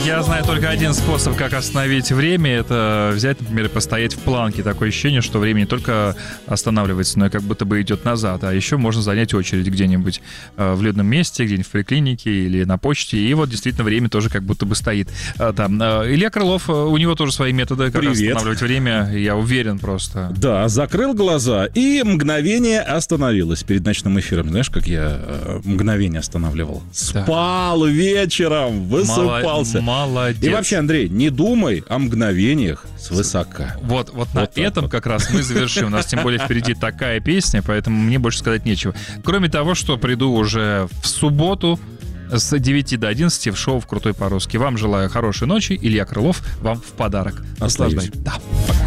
Я знаю только один способ, как остановить время. Это взять, например, и постоять в планке. Такое ощущение, что время не только останавливается, но и как будто бы идет назад. А еще можно занять очередь где-нибудь в людном месте, где-нибудь в поликлинике или на почте. И вот действительно время тоже как будто бы стоит там. Илья Крылов, у него тоже свои методы, как останавливать время. Я уверен просто. Да, закрыл глаза, и мгновение остановилось перед ночным эфиром. Знаешь, как я мгновение останавливал? Спал вечером, высыпался. Молодец. И вообще, Андрей, не думай о мгновениях свысока. Вот на этом вот как раз мы завершим. У нас тем более впереди такая песня, поэтому мне больше сказать нечего. Кроме того, что приду уже в субботу с 9 до 11 в шоу «В крутой по-русски». Вам желаю хорошей ночи. Илья Крылов вам в подарок. Наслаждайтесь. Да. Пока.